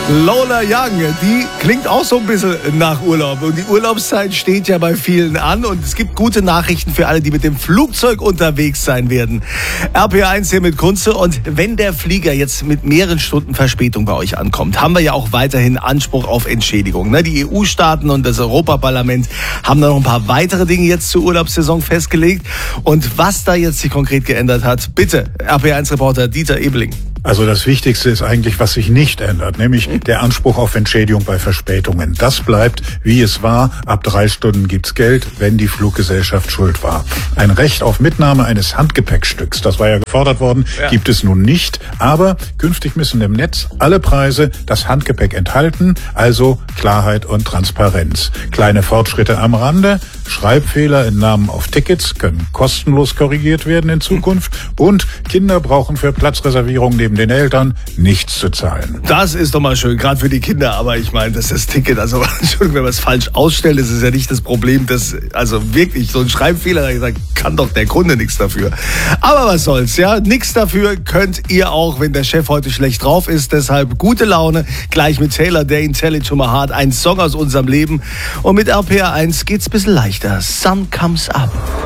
Lola Young, die klingt auch so ein bisschen nach Urlaub. Und die Urlaubszeit steht ja bei vielen an. Und es gibt gute Nachrichten für alle, die mit dem Flugzeug unterwegs sein werden. RPR1 hier mit Kunze. Und wenn der Flieger jetzt mit mehreren Stunden Verspätung bei euch ankommt, haben wir ja auch weiterhin Anspruch auf Entschädigung. Die EU-Staaten und das Europaparlament haben da noch ein paar weitere Dinge jetzt zur Urlaubssaison festgelegt. Und was da jetzt sich konkret geändert hat, bitte, RPR1-Reporter Dieter Ebeling. Also das Wichtigste ist eigentlich, was sich nicht ändert, nämlich der Anspruch auf Entschädigung bei Verspätungen. Das bleibt, wie es war. Ab 3 Stunden gibt's Geld, wenn die Fluggesellschaft schuld war. Ein Recht auf Mitnahme eines Handgepäckstücks, das war ja gefordert worden, gibt es nun nicht. Aber künftig müssen im Netz alle Preise das Handgepäck enthalten, also Klarheit und Transparenz. Kleine Fortschritte am Rande, Schreibfehler in Namen auf Tickets können kostenlos korrigiert werden in Zukunft und Kinder brauchen für Platzreservierungen neben den Eltern nichts zu zahlen. Das ist doch mal schön, gerade für die Kinder. Aber ich meine, das ist das Ticket. Also, Entschuldigung, wenn man es falsch ausstellt, ist es ja nicht das Problem. Also wirklich, so ein Schreibfehler, da kann doch der Kunde nichts dafür. Aber was soll's, ja? Nichts dafür könnt ihr auch, wenn der Chef heute schlecht drauf ist. Deshalb gute Laune. Gleich mit Taylor Dayne, Tell It to My Heart. Ein Song aus unserem Leben. Und mit RPR1 geht's ein bisschen leichter. Sun Comes Up.